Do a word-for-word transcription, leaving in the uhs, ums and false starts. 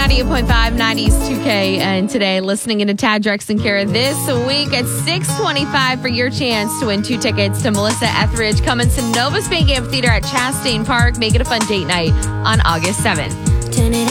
ninety-eight point five, nineties two K. And today, listening into Tad, Drex, and Kara this week at six twenty-five for your chance to win two tickets to Melissa Etheridge coming to Nova Spank Amphitheater at Chastain Park. Make it a fun date night on August seventh.